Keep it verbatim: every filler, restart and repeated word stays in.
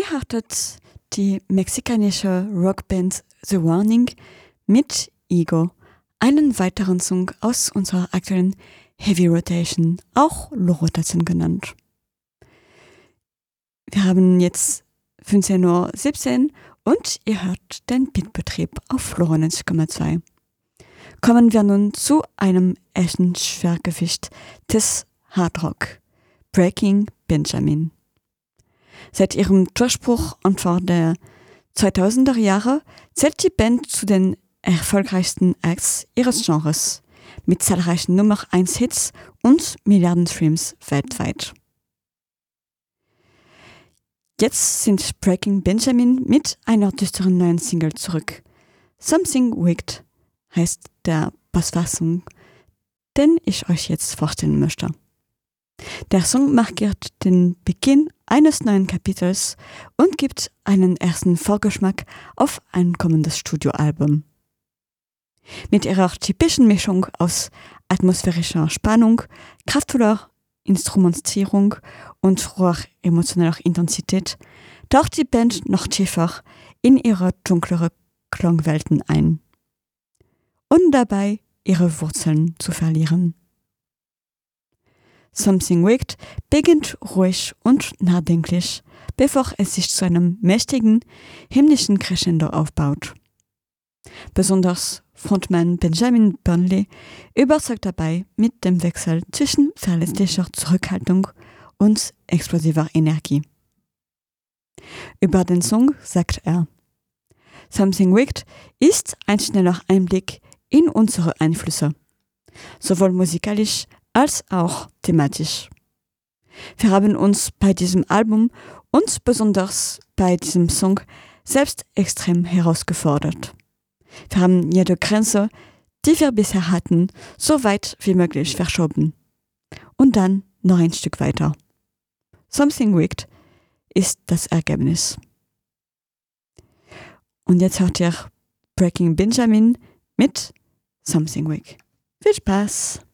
Ihr hörtet die mexikanische Rockband The Warning mit Ego, einen weiteren Song aus unserer aktuellen Heavy Rotation, auch Low-Rotation genannt. Wir haben jetzt fünfzehn Uhr siebzehn und ihr hört den Beatbetrieb auf neunzig Komma zwei. Kommen wir nun zu einem echten Schwergewicht des Hardrock, Breaking Benjamin. Seit ihrem Durchbruch Anfang der zweitausender Jahre zählt die Band zu den erfolgreichsten Acts ihres Genres, mit zahlreichen Nummer eins Hits und Milliarden Streams weltweit. Jetzt sind Breaking Benjamin mit einer düsteren neuen Single zurück. Something Wicked heißt der Bassfassung, den ich euch jetzt vorstellen möchte. Der Song markiert den Beginn eines neuen Kapitels und gibt einen ersten Vorgeschmack auf ein kommendes Studioalbum. Mit ihrer typischen Mischung aus atmosphärischer Spannung, kraftvoller Instrumentierung und hoher emotionaler Intensität taucht die Band noch tiefer in ihre dunklere Klangwelten ein, ohne dabei ihre Wurzeln zu verlieren. Something Wicked beginnt ruhig und nachdenklich, bevor es sich zu einem mächtigen, himmlischen Crescendo aufbaut. Besonders Frontmann Benjamin Burnley überzeugt dabei mit dem Wechsel zwischen verletzlicher Zurückhaltung und explosiver Energie. Über den Song sagt er: Something Wicked ist ein schneller Einblick in unsere Einflüsse, sowohl musikalisch als auch thematisch. Wir haben uns bei diesem Album und besonders bei diesem Song selbst extrem herausgefordert. Wir haben jede Grenze, die wir bisher hatten, so weit wie möglich verschoben. Und dann noch ein Stück weiter. Something Wicked ist das Ergebnis. Und jetzt hört ihr Breaking Benjamin mit Something Wicked. Viel Spaß!